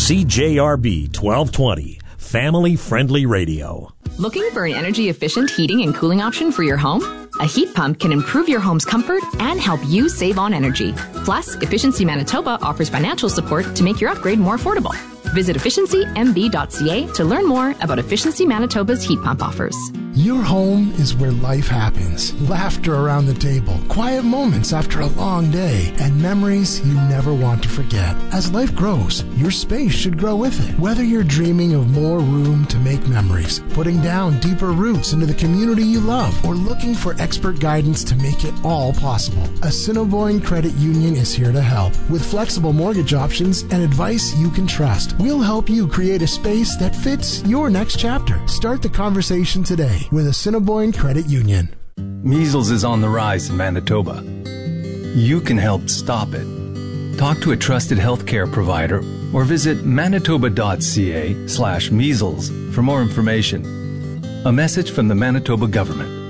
CJRB 1220, family-friendly radio. Looking for an energy-efficient heating and cooling option for your home? A heat pump can improve your home's comfort and help you save on energy. Plus, Efficiency Manitoba offers financial support to make your upgrade more affordable. Visit efficiencymb.ca to learn more about Efficiency Manitoba's heat pump offers. Your home is where life happens. Laughter around the table, quiet moments after a long day, and memories you never want to forget. As life grows, your space should grow with it. Whether you're dreaming of more room to make memories, putting down deeper roots into the community you love, or looking for expert guidance to make it all possible, Assiniboine Credit Union is here to help. With flexible mortgage options and advice you can trust, we'll help you create a space that fits your next chapter. Start the conversation today with Assiniboine Credit Union. Measles is on the rise in Manitoba. You can help stop it. Talk to a trusted healthcare provider or visit manitoba.ca/measles for more information. A message from the Manitoba government.